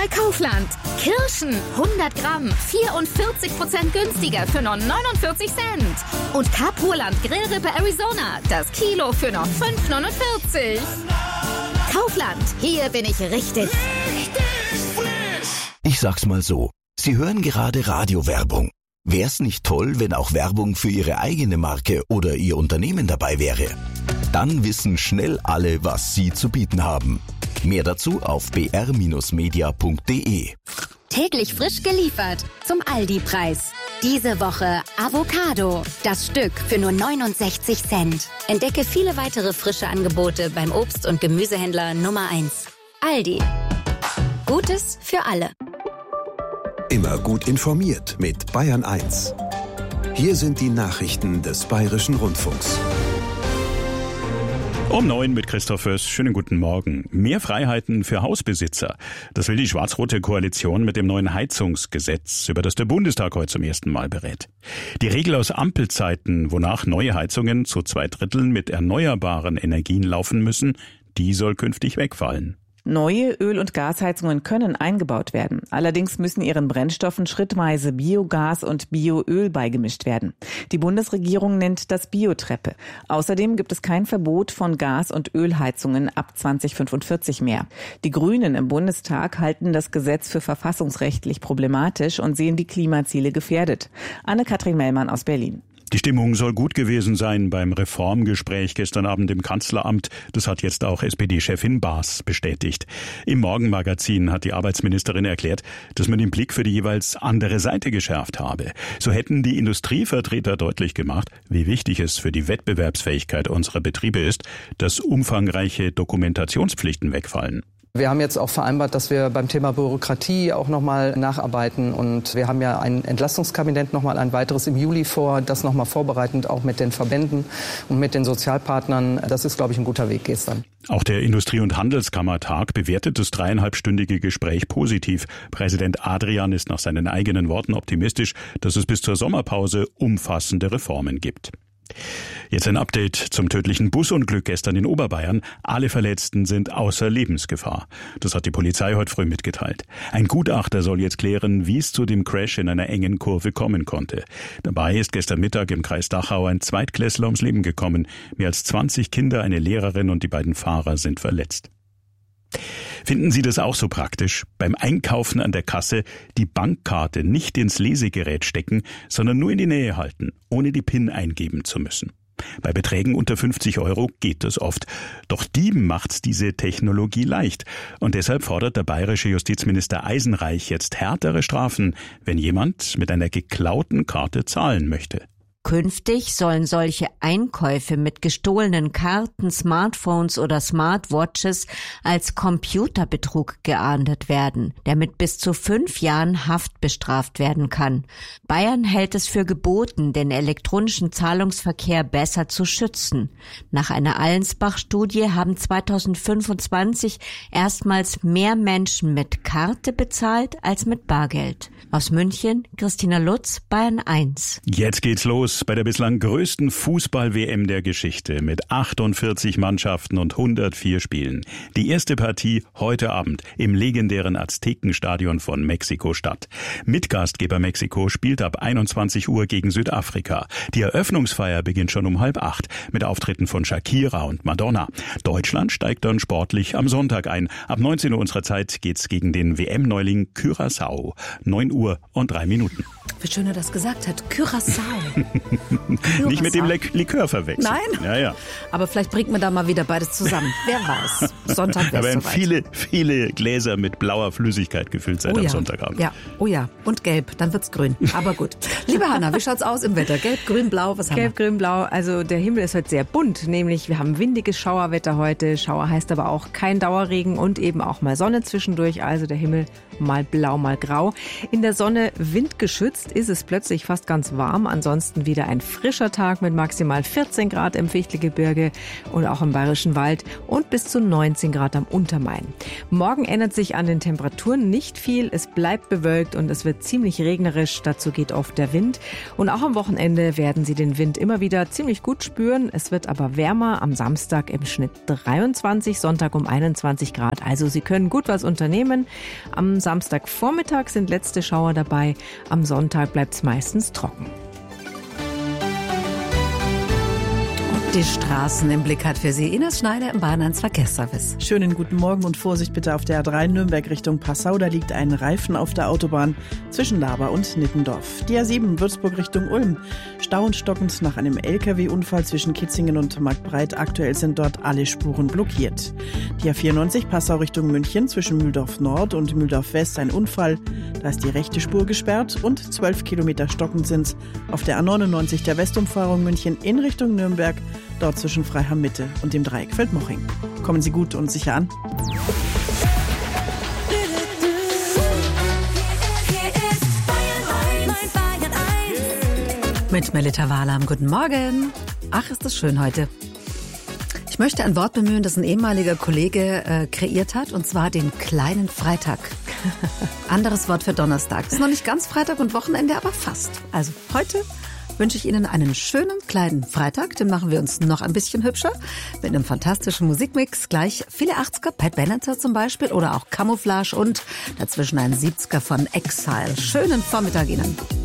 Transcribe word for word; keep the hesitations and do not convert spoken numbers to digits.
bei Kaufland. Kirschen hundert Gramm, vierundvierzig Prozent günstiger für nur neunundvierzig Cent. Und Capurland Grillrippe Arizona, das Kilo für noch fünf neunundvierzig. Kaufland, hier bin ich richtig. Ich sag's mal so, Sie hören gerade Radiowerbung. Wär's nicht toll, wenn auch Werbung für Ihre eigene Marke oder Ihr Unternehmen dabei wäre? Dann wissen schnell alle, was Sie zu bieten haben. Mehr dazu auf b r Bindestrich media punkt d e. Täglich frisch geliefert zum Aldi-Preis. Diese Woche Avocado, das Stück für nur neunundsechzig Cent. Entdecke viele weitere frische Angebote beim Obst- und Gemüsehändler Nummer eins. Aldi. Gutes für alle. Immer gut informiert mit Bayern eins. Hier sind die Nachrichten des Bayerischen Rundfunks. Um neun mit Christoph Föß. Schönen guten Morgen. Mehr Freiheiten für Hausbesitzer. Das will die schwarz-rote Koalition mit dem neuen Heizungsgesetz, über das der Bundestag heute zum ersten Mal berät. Die Regel aus Ampelzeiten, wonach neue Heizungen zu zwei Dritteln mit erneuerbaren Energien laufen müssen, die soll künftig wegfallen. Neue Öl- und Gasheizungen können eingebaut werden. Allerdings müssen ihren Brennstoffen schrittweise Biogas und Bioöl beigemischt werden. Die Bundesregierung nennt das Biotreppe. Außerdem gibt es kein Verbot von Gas- und Ölheizungen ab zwanzig fünfundvierzig mehr. Die Grünen im Bundestag halten das Gesetz für verfassungsrechtlich problematisch und sehen die Klimaziele gefährdet. Anne-Kathrin Mellmann aus Berlin. Die Stimmung soll gut gewesen sein beim Reformgespräch gestern Abend im Kanzleramt. Das hat jetzt auch S P D-Chefin Baas bestätigt. Im Morgenmagazin hat die Arbeitsministerin erklärt, dass man den Blick für die jeweils andere Seite geschärft habe. So hätten die Industrievertreter deutlich gemacht, wie wichtig es für die Wettbewerbsfähigkeit unserer Betriebe ist, dass umfangreiche Dokumentationspflichten wegfallen. Wir haben jetzt auch vereinbart, dass wir beim Thema Bürokratie auch nochmal nacharbeiten. Und wir haben ja ein Entlastungskabinett, nochmal ein weiteres im Juli vor, das nochmal vorbereitend auch mit den Verbänden und mit den Sozialpartnern. Das ist, glaube ich, ein guter Weg gestern. Auch der Industrie- und Handelskammertag bewertet das dreieinhalbstündige Gespräch positiv. Präsident Adrian ist nach seinen eigenen Worten optimistisch, dass es bis zur Sommerpause umfassende Reformen gibt. Jetzt ein Update zum tödlichen Busunglück gestern in Oberbayern. Alle Verletzten sind außer Lebensgefahr. Das hat die Polizei heute früh mitgeteilt. Ein Gutachter soll jetzt klären, wie es zu dem Crash in einer engen Kurve kommen konnte. Dabei ist gestern Mittag im Kreis Dachau ein Zweitklässler ums Leben gekommen. Mehr als zwanzig Kinder, eine Lehrerin und die beiden Fahrer sind verletzt. Finden Sie das auch so praktisch? Beim Einkaufen an der Kasse die Bankkarte nicht ins Lesegerät stecken, sondern nur in die Nähe halten, ohne die PIN eingeben zu müssen. Bei Beträgen unter fünfzig Euro geht das oft. Doch Dieben macht's diese Technologie leicht. Und deshalb fordert der bayerische Justizminister Eisenreich jetzt härtere Strafen, wenn jemand mit einer geklauten Karte zahlen möchte. Künftig sollen solche Einkäufe mit gestohlenen Karten, Smartphones oder Smartwatches als Computerbetrug geahndet werden, der mit bis zu fünf Jahren Haft bestraft werden kann. Bayern hält es für geboten, den elektronischen Zahlungsverkehr besser zu schützen. Nach einer Allensbach-Studie haben zweitausendfünfundzwanzig erstmals mehr Menschen mit Karte bezahlt als mit Bargeld. Aus München, Christina Lutz, Bayern eins. Jetzt geht's los bei der bislang größten Fußball-W M der Geschichte mit achtundvierzig Mannschaften und hundertvier Spielen. Die erste Partie heute Abend im legendären Aztekenstadion von Mexiko-Stadt. Mitgastgeber Mexiko spielt ab einundzwanzig Uhr gegen Südafrika. Die Eröffnungsfeier beginnt schon um halb acht mit Auftritten von Shakira und Madonna. Deutschland steigt dann sportlich am Sonntag ein. Ab neunzehn Uhr unserer Zeit geht's gegen den W M-Neuling Curaçao. neun Uhr und drei Minuten. Wie schön er das gesagt hat. Curaçao. Nicht mit dem Lik- Likör verwechseln. Nein? Ja, ja. Aber vielleicht bringt man da mal wieder beides zusammen. Wer weiß. Sonntag Da wäre werden soweit. viele, viele Gläser mit blauer Flüssigkeit gefüllt seit Oh am ja. Sonntagabend. Ja, oh ja. Und gelb, dann wird's grün. Aber gut. Liebe Hanna, wie schaut's aus im Wetter? Gelb, grün, blau, was haben Gelb, grün, blau. Also der Himmel ist heute sehr bunt. Nämlich wir haben windiges Schauerwetter heute. Schauer heißt aber auch kein Dauerregen und eben auch mal Sonne zwischendurch. Also der Himmel mal blau, mal grau. In der Sonne windgeschützt. Jetzt ist es plötzlich fast ganz warm. Ansonsten wieder ein frischer Tag mit maximal vierzehn Grad im Fichtelgebirge und auch im Bayerischen Wald und bis zu neunzehn Grad am Untermain. Morgen ändert sich an den Temperaturen nicht viel. Es bleibt bewölkt und es wird ziemlich regnerisch. Dazu geht oft der Wind. Und auch am Wochenende werden Sie den Wind immer wieder ziemlich gut spüren. Es wird aber wärmer. Am Samstag im Schnitt dreiundzwanzig, Sonntag um einundzwanzig Grad. Also Sie können gut was unternehmen. Am Samstagvormittag sind letzte Schauer dabei. Am Sonntag bleibt es meistens trocken. Die Straßen im Blick hat für Sie Ines Schneider im Bayern eins Verkehrsservice. Schönen guten Morgen und Vorsicht bitte auf der A drei Nürnberg Richtung Passau. Da liegt ein Reifen auf der Autobahn zwischen Laber und Nittendorf. Die A sieben Würzburg Richtung Ulm. Stau und stockend nach einem L K W-Unfall zwischen Kitzingen und Marktbreit. Aktuell sind dort alle Spuren blockiert. Die A vierundneunzig Passau Richtung München zwischen Mühldorf Nord und Mühldorf West ein Unfall. Da ist die rechte Spur gesperrt und zwölf Kilometer stockend sind auf der A neunundneunzig der Westumfahrung München in Richtung Nürnberg. Dort zwischen Freiham Mitte und dem Dreieck Feldmoching. Kommen Sie gut und sicher an. Mit Melita Wahlam. Guten Morgen. Ach, ist das schön heute. Ich möchte ein Wort bemühen, das ein ehemaliger Kollege äh, kreiert hat, und zwar den kleinen Freitag. Anderes Wort für Donnerstag. Ist noch nicht ganz Freitag und Wochenende, aber fast. Also heute wünsche ich Ihnen einen schönen kleinen Freitag. Den machen wir uns noch ein bisschen hübscher mit einem fantastischen Musikmix. Gleich viele achtziger, Pat Benatar zum Beispiel oder auch Camouflage und dazwischen ein siebziger von Exile. Schönen Vormittag Ihnen.